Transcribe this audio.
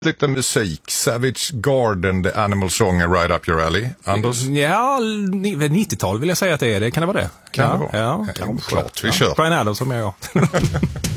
Lite musik. Savage Garden, The Animal Song är right up your alley. Anders? Ja, 90-tal vill jag säga att det är. Det kan det vara det? Kan det vara? Ja, klart, vi kör. Brian Adams som är jag.